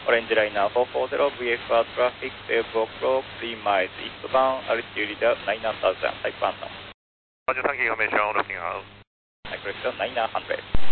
Orange liner 440 VFR traffic 12 o'clock 3 miles eastbound altitude 9,000 type 1 Roger, thank you, information looking out. correction 900